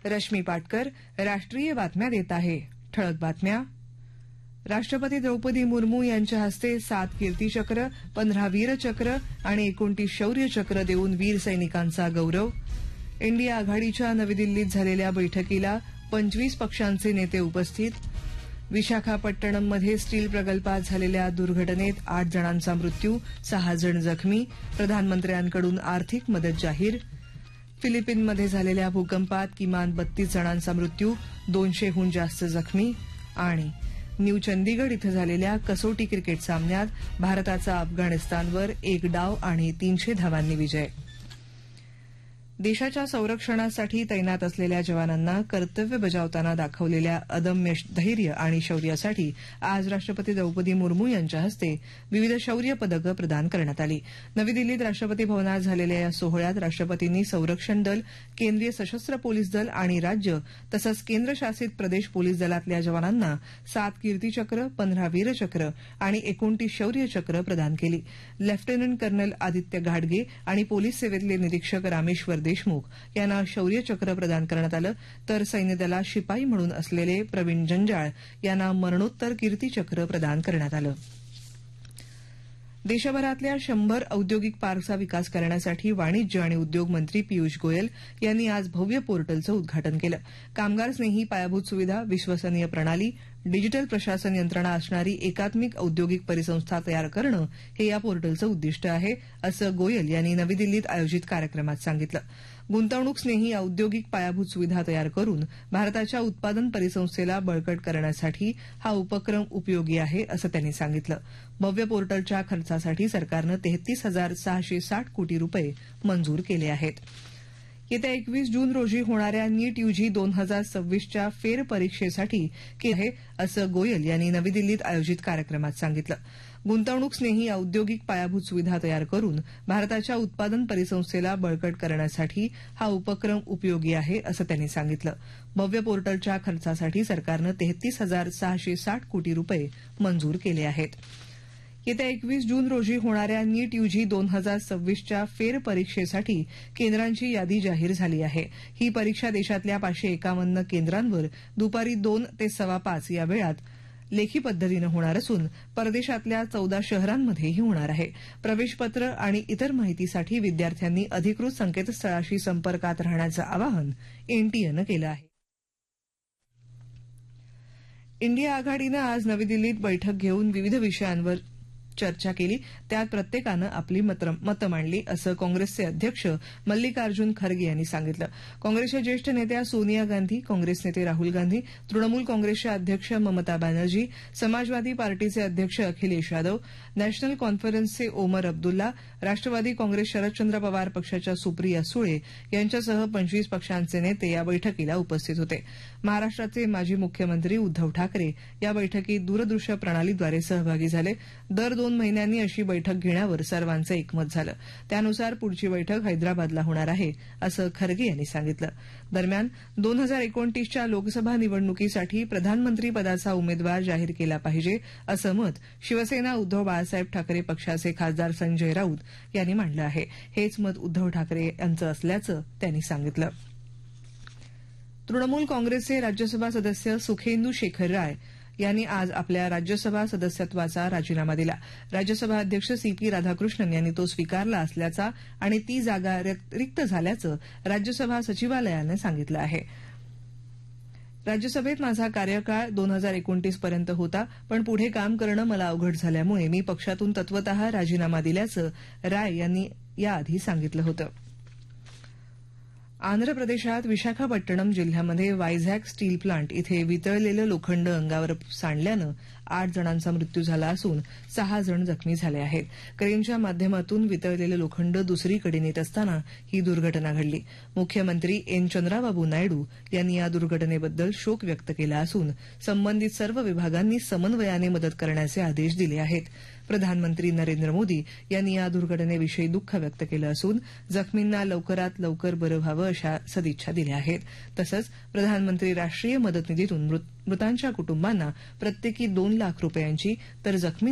रश्मी पाटकर राष्ट्रीय बातम्या देत आहे. ठळक बातम्या. राष्ट्रपती द्रौपदी मुर्मू यांच्या हस्ते 7 कीर्तीचक्र, 15 वीरचक्र आणि 29 शौर्यचक्र देऊन वीर सैनिकांचा गौरव. इंडिया आघाडीच्या नवी दिल्लीत झालेल्या बैठकीला 25 पक्षांचे नेते उपस्थित. विशाखापट्टणममध्ये स्टील प्रकल्पात झालेल्या दुर्घटनेत 8 जणांचा मृत्यू, 6 जण जखमी. प्रधानमंत्र्यांकडून आर्थिक मदत जाहीर. फिलिपिनमध्ये झालेल्या भूकंपात किमान 32 जणांचा मृत्यू, 200हून जास्त जखमी. आणि न्यू चंदीगड इथं झालेल्या कसोटी क्रिकेट सामन्यात भारताचा अफगाणिस्तानवर 1 डाव आणि 300 धावांनी विजय. देशाच्या संरक्षणासाठी तैनात असलेल्या जवानांना कर्तव्य बजावताना दाखवलेल्या अदम्य धैर्य आणि शौर्यासाठी आज राष्ट्रपती द्रौपदी मुर्मू यांच्या हस्ते विविध शौर्य पदकं प्रदान करण्यात आली. नवी दिल्लीत राष्ट्रपती भवनात झालेल्या या सोहळ्यात राष्ट्रपतींनी संरक्षण दल, केंद्रीय सशस्त्र पोलीस दल आणि राज्य तसंच केंद्रशासित प्रदेश पोलीस दलातल्या जवानांना 7 कीर्तीचक्र, 15 वीरचक्र आणि 29 शौर्यचक्र प्रदान केली. लेफ्टनंट कर्नल आदित्य घाडगे आणि पोलीस सेवेतले निरीक्षक रामेश्वर देशमुख यांना शौर्यचक्र प्रदान करण्यात आलं, तर सैन्यदलात शिपाई म्हणून असलेले प्रवीण जंजाळ यांना मरणोत्तर कीर्तीचक्र प्रदान करण्यात आलं. देशभरातल्या 100 औद्योगिक पार्कचा विकास करण्यासाठी वाणिज्य आणि उद्योग मंत्री पियुष गोयल यांनी आज भव्य पोर्टलचं उद्घाटन केलं. कामगारस्नेही पायाभूत सुविधा, विश्वसनीय प्रणाली, डिजिटल प्रशासन यंत्रणा असणारी एकात्मिक औद्योगिक परिसंस्था तयार करणं हे या पोर्टलचं उद्दिष्ट आहे, असं गोयल यांनी नवी दिल्लीत आयोजित कार्यक्रमात सांगितलं. गुंतवणूकस्नेही औद्योगिक पायाभूत सुविधा तयार करून भारताच्या उत्पादन परिसंस्थेला बळकट करण्यासाठी हा उपक्रम उपयोगी आहे, असं त्यांनी सांगितलं. भव्य पोर्टलच्या खर्चासाठी सरकारनं 33,660 कोटी रुपये मंजूर केले आहेत. येत्या 21 जून रोजी होणाऱ्या नीट यूजी 2026च्या फेरपरीक्षेसाठी आहे, असं गोयल यांनी नवी दिल्लीत आयोजित कार्यक्रमात सांगितलं. गुंतवणूकस्नेही औद्योगिक पायाभूत सुविधा तयार करून भारताच्या उत्पादन परिसंस्थेला बळकट करण्यासाठी हा उपक्रम उपयोगी आहे, असं त्यांनी सांगितलं. भव्य पोर्टलच्या खर्चासाठी सरकारनं 33,660 कोटी रुपये मंजूर केले आहेत. येत्या 21 जून रोजी होणाऱ्या नीट यूजी 2026च्या फेरपरीक्षेसाठी केंद्रांची यादी जाहीर झाली आहे. ही परीक्षा देशातल्या 551 केंद्रांवर दुपारी 2 ते 5:15 या वेळात लेखी पद्धतीनं होणार असून परदेशातल्या 14 शहरांमध्ये ही होणार आहे. प्रवेशपत्र आणि इतर माहितीसाठी विद्यार्थ्यांनी अधिकृत संकेतस्थळाशी संपर्कात राहण्याचं आवाहन एनटीएनं केलं आहे. इंडिया आघाडीनं आज नवी दिल्लीत बैठक घेऊन विविध विषयांवर चर्चा केली. त्यात प्रत्येकानं आपली मतं मांडली, असं काँग्रेसचे अध्यक्ष मल्लिकार्जुन खरगे यांनी सांगितलं. काँग्रेसच्या ज्येष्ठ नेत्या सोनिया गांधी, काँग्रेस नेते राहुल गांधी, तृणमूल काँग्रेसच्या अध्यक्ष ममता बॅनर्जी, समाजवादी पार्टीचे अध्यक्ष अखिलेश यादव, नॅशनल कॉन्फरन्सचे ओमर अब्दुल्ला, राष्ट्रवादी काँग्रेस शरदचंद्र पवार पक्षाच्या सुप्रिया सुळे यांच्यासह 25 पक्षांचे नेते या बैठकीला उपस्थित होते. महाराष्ट्राचे माजी मुख्यमंत्री उद्धव ठाकरे या बैठकीत दूरदृश्य प्रणालीद्वारे सहभागी झाले. दर 2 महिन्यांनी अशी बैठक घेण्यावर सर्वांचं एकमत झालं. त्यानुसार पुढची बैठक हैदराबादला होणार आहे, असं खरगे यांनी सांगितलं. दरम्यान 2029च्या लोकसभा निवडणुकीसाठी प्रधानमंत्री पदाचा उमेदवार जाहीर केला पाहिजे, असं मत शिवसेना उद्धव बाळासाहेब ठाकरे पक्षाचे खासदार संजय राऊत यांनी मांडलं आहे. हेच मत उद्धव ठाकरे यांचं असल्याचं त्यांनी सांगितलं. तृणमूल काँग्रेसचे राज्यसभा सदस्य सुखेंदू शेखर राय यांनी आज आपल्या राज्यसभा सदस्यत्वाचा राजीनामा दिला. राज्यसभा अध्यक्ष सीपी राधाकृष्णन यांनी तो स्वीकारला असल्याचा आणि ती जागा रिक्त झाल्याचं राज्यसभा सचिवालयानं सांगितलं आहे. राज्यसभेत माझा कार्यकाळ 2029 पर्यंत होता, पण पुढे काम करणं मला अवघड झाल्यामुळे मी पक्षातून तत्वतः राजीनामा दिल्याचं राय यांनी याआधी सांगितलं होतं. आंध्र प्रदेशात विशाखापट्टणम जिल्ह्यामध्ये वायझॅक स्टील प्लांट इथे वितळलेलं लोखंड अंगावर सांडल्यानं 8 जणांचा मृत्यू झाला असून 6 जण जखमी झाले आहेत. क्रेनच्या माध्यमातून वितळलेलं लोखंड दुसरीकडे नेत असताना ही दुर्घटना घडली. मुख्यमंत्री एन चंद्राबाबू नायडू यांनी या दुर्घटनेबद्दल शोक व्यक्त केला असून संबंधित सर्व विभागांनी समन्वयाने मदत करण्याचे आदेश दिले आहेत. प्रधानमंत्री नरेंद्र मोदी यांनी या दुर्घटनेविषयी दुःख व्यक्त केलं असून जखमींना लवकरात लवकर बरं व्हावं अशा सदिच्छा दिल्या आहेत. तसंच प्रधानमंत्री राष्ट्रीय मदत निधीतून मृतांच्या कुटुंबांना प्रत्येकी 2 लाख रुपयांची तर जखमी